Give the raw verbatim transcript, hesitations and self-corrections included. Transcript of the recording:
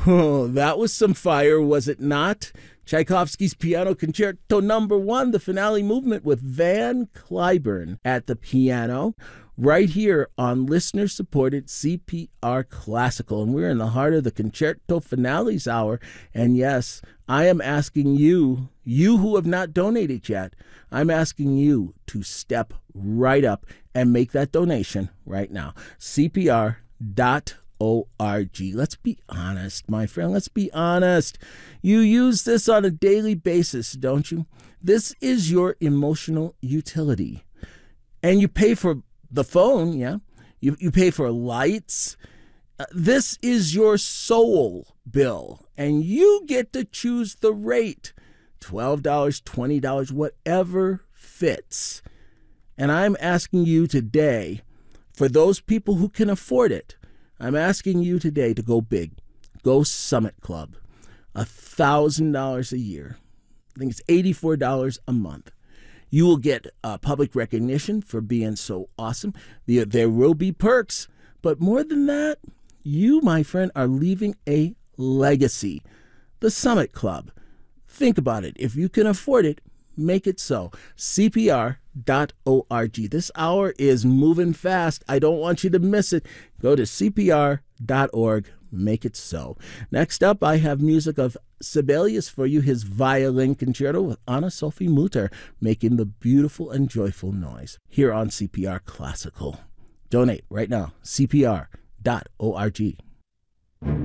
Oh, that was some fire, was it not? Tchaikovsky's Piano Concerto Number One, the finale movement with Van Cliburn at the piano, right here on listener-supported C P R Classical. And we're in the heart of the Concerto Finales Hour. And yes, I am asking you, you who have not donated yet, I'm asking you to step right up and make that donation right now. C P R dot org. Let's be honest, my friend. Let's be honest. You use this on a daily basis, don't you? This is your emotional utility. And you pay for the phone, yeah? You, you pay for lights. Uh, this is your soul bill. And you get to choose the rate. twelve dollars, twenty dollars, whatever fits. And I'm asking you today, for those people who can afford it, I'm asking you today to go big. Go Summit Club. one thousand dollars a year. I think it's eighty-four dollars a month. You will get uh, public recognition for being so awesome. There, there will be perks. But more than that, you, my friend, are leaving a legacy. The Summit Club. Think about it. If you can afford it, make it so. C P R dot org. This hour is moving fast. I don't want you to miss it. Go to C P R dot org. Make it so. Next up, I have music of Sibelius for you, his violin concerto with Anna Sophie Mutter, making the beautiful and joyful noise here on C P R Classical. Donate right now. C P R dot org.